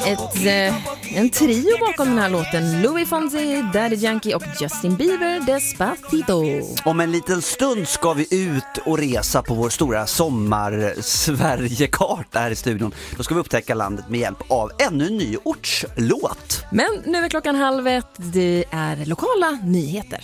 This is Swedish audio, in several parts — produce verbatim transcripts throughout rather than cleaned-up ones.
Ett, eh, en trio bakom den här låten. Louis Fonsi, Daddy Yankee och Justin Bieber, Despacito. Om en liten stund ska vi ut och resa på vår stora sommar-Sverige-karta här i studion. Då ska vi upptäcka landet med hjälp av ännu en ny ortslåt. Men nu är klockan halv ett. Det är lokala nyheter.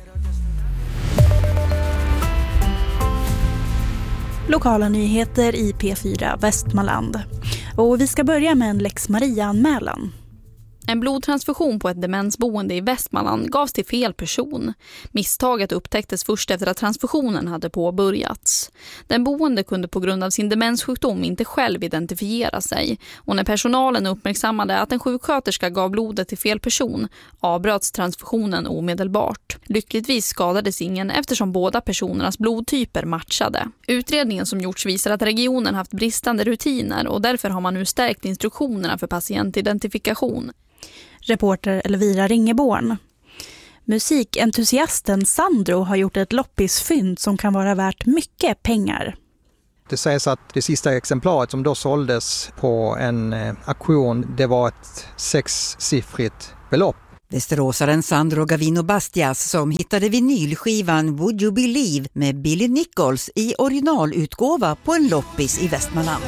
Lokala nyheter i P fyra Västmanland. Och vi ska börja med en Lex Maria-anmälan. En blodtransfusion på ett demensboende i Västmanland gavs till fel person. Misstaget upptäcktes först efter att transfusionen hade påbörjats. Den boende kunde på grund av sin demenssjukdom inte själv identifiera sig. Och när personalen uppmärksammade att en sjuksköterska gav blodet till fel person avbröts transfusionen omedelbart. Lyckligtvis skadades ingen eftersom båda personernas blodtyper matchade. Utredningen som gjorts visar att regionen haft bristande rutiner och därför har man nu stärkt instruktionerna för patientidentifikation. Reporter Elvira Ringeborn. Musikentusiasten Sandro har gjort ett loppisfynd som kan vara värt mycket pengar. Det sägs att det sista exemplaret som då såldes på en eh, auktion, det var ett sexsiffrigt belopp. Västeråsaren Sandro Gavino Bastias som hittade vinylskivan Would You Believe med Billy Nichols i originalutgåva på en loppis i Västmanland.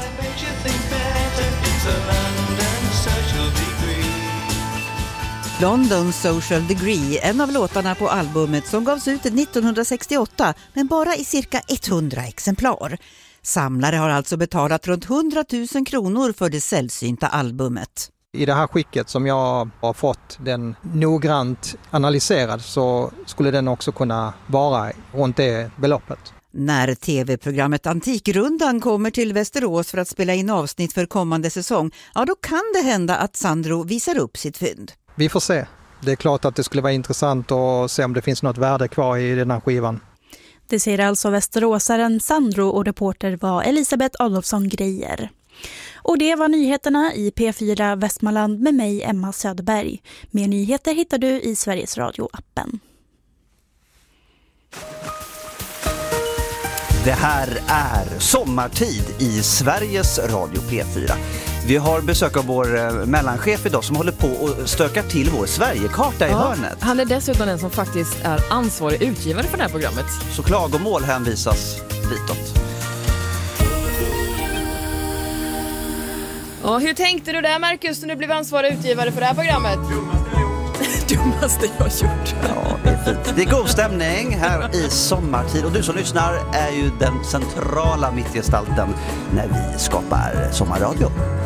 London Social Degree, en av låtarna på albumet som gavs ut nittonhundrasextioåtta men bara i cirka hundra exemplar. Samlare har alltså betalat runt hundratusen kronor för det sällsynta albumet. I det här skicket som jag har fått den noggrant analyserad så skulle den också kunna vara runt det beloppet. När tv-programmet Antikrundan kommer till Västerås för att spela in avsnitt för kommande säsong, ja då kan det hända att Sandro visar upp sitt fynd. Vi får se. Det är klart att det skulle vara intressant att se om det finns något värde kvar i den här skivan. Det säger alltså västeråsaren Sandro och reporter var Elisabeth Adolfsson Grejer. Och det var nyheterna i P fyra Västmanland med mig Emma Söderberg. Mer nyheter hittar du i Sveriges Radio-appen. Det här är sommartid i Sveriges Radio P fyra. Vi har besök av vår mellanchef idag som håller på och stökar till vår Sverigekarta i ja, hörnet. Han är dessutom den som faktiskt är ansvarig utgivare för det här programmet. Så klagomål hänvisas ditåt. Och hur tänkte du där, Marcus, när du blev ansvarig utgivare för det här programmet? Dummaste jag har gjort. Ja, det är fint. Det är god stämning här i sommartid. Och du som lyssnar är ju den centrala mittgestalten när vi skapar sommarradio.